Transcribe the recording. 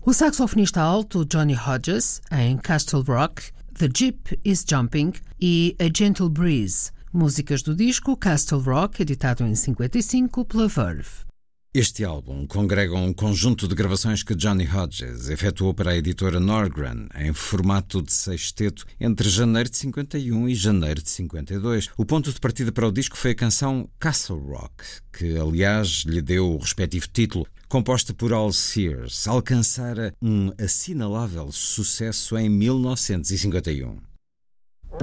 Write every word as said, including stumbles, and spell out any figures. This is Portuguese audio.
O saxofonista alto Johnny Hodges, em Castle Rock, The Jeep is Jumping e A Gentle Breeze, músicas do disco Castle Rock, editado em cinquenta e cinco pela Verve. Este álbum congrega um conjunto de gravações que Johnny Hodges efetuou para a editora Norgren em formato de sexteto entre janeiro de cinquenta e um e janeiro de cinquenta e dois. O ponto de partida para o disco foi a canção Castle Rock, que aliás lhe deu o respectivo título, composta por Al Sears, alcançara um assinalável sucesso em mil novecentos e cinquenta e um.